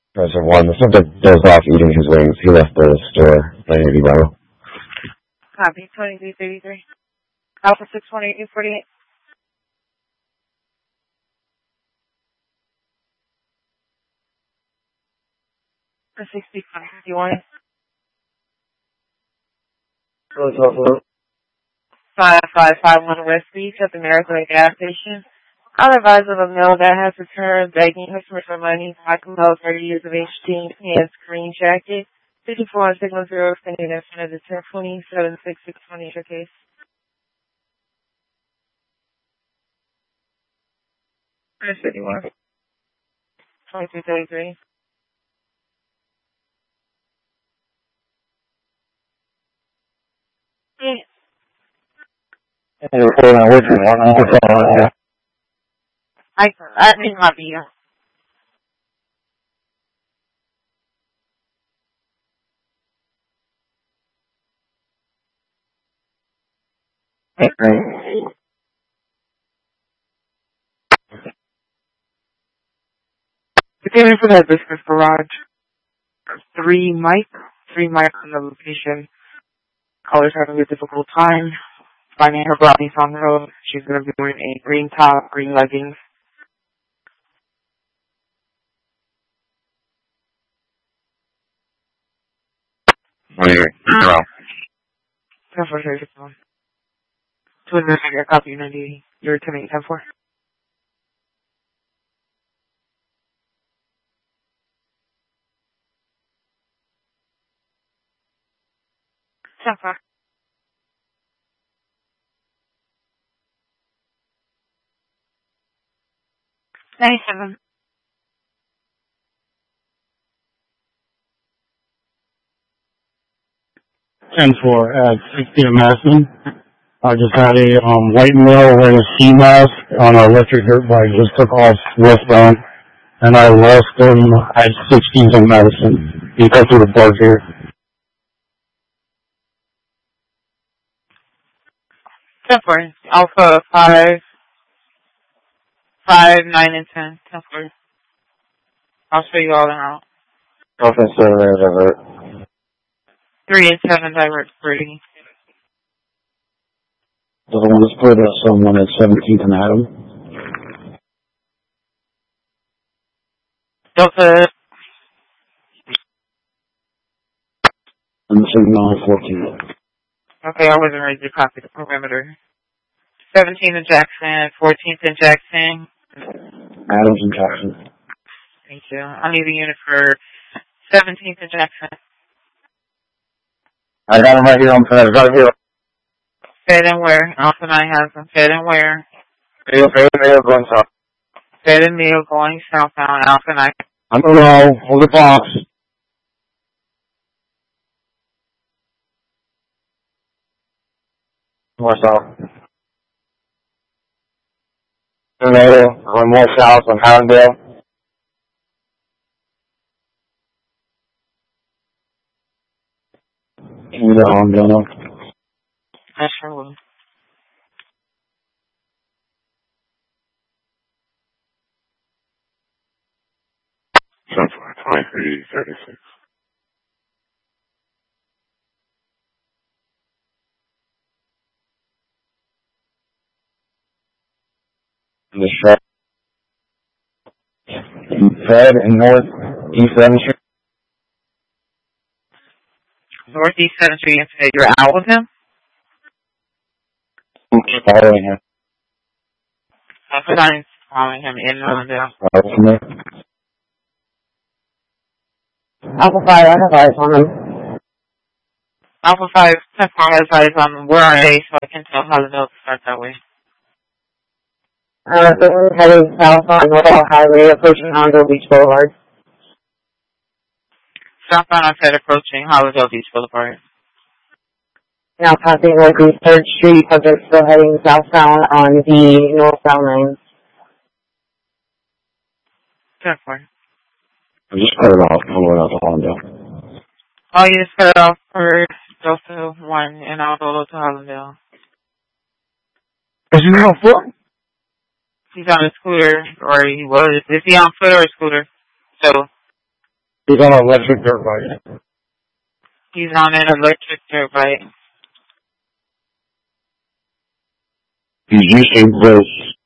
Pressure 1. The subject dozed off eating his wings. He left the store. Playing a viral. Copy, 2333. Alpha 618-48. For 6551. 5551 West Beach at the Miracle gas station. I'll advise of a male that has returned begging customers for money. Black male, 30 years of age, jeans, pants, green jacket. 54 on signal 0, extending in front of the 1020, 76620 your case. Press 51. 2333. Yeah. I think might be you. Continuing for that business garage. 3 Mike on the location. Caller's having a difficult time finding her brownies on the road. She's going to be wearing a green top, green leggings. What are you doing? That's what she's doing. To investigate a copy 90, you're 10874. Sofa. $97. 10-4 at 60 Madison. I just had a white male wearing a ski mask on an electric dirt bike. Just took off westbound, and I lost him at 16th and Madison. He cut through the park here. 10-4. Alpha 5, 9, and 10. 10-4. I'll show you all in out. Alpha 7 divert. 3 and 7 divert spreading. The one that's put someone at 17th and Adam. Delta. And the signal on 14th. Okay, I wasn't ready to copy the perimeter. 17th in Jackson, 14th in Jackson. Adams and Jackson. Thank you. I need a unit for 17th in Jackson. I got him right here on the right here. Fed and where? Alpha 9 has them. Fed and where? Fed going south. Fed and meal going southbound. Alpha 9. I'm going to roll. Hold the box. North south. Tornado. Going more south on Harrendale. You know how I'm doing. I sure will. Sunflower 2336. The shop. Fed in Northeast 7th Street. Northeast 7th Street, and Fed. You're out with him? I'm following him. Alpha 9 is following him in Harrendale. Alpha 5, I have eyes on him. Alpha 5, 10-4 has eyes on them. Where are they so I can tell how the notes start that way? The one heading south on North Highway, approaching Hondo Beach Boulevard. Southbound on Fed approaching Hollandale Beach Boulevard. Now passing Northeast 3rd Street, subject still heading southbound on the northbound lane. 10-4. I just cut it off. I'm going out to Hollandale. Oh, you just cut it off for Delta 1 and I'll go to Hollandale. Is he on foot? He's on a scooter, or he was. Is he on foot or a scooter? So, He's on an electric dirt bike. He's on an electric dirt bike. He's using brakes.